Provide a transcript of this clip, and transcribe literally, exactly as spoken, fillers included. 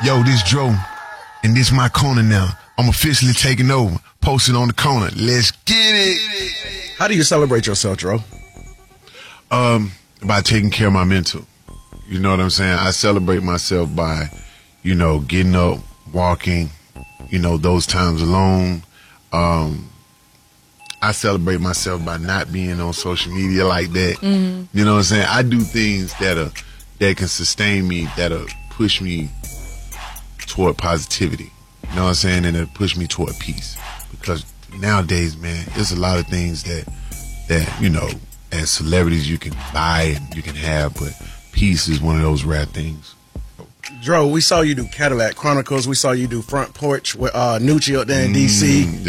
Yo, this Dro, and this my corner now. I'm officially taking over. Posted on the corner. Let's get it. How do you celebrate yourself, Dro? Um, by taking care of my mental. You know what I'm saying? I celebrate myself by, you know, getting up, walking, you know, those times alone. Um, I celebrate myself by not being on social media like that. Mm-hmm. You know what I'm saying? I do things that are that can sustain me, that'll push me toward positivity. You know what I'm saying? And it'll push me toward peace. Because nowadays, man, there's a lot of things that that, you know, as celebrities you can buy and you can have, but peace is one of those rare things. Dro, we saw you do Cadillac Chronicles. We saw you do Front Porch with uh, Nucci up there in D C.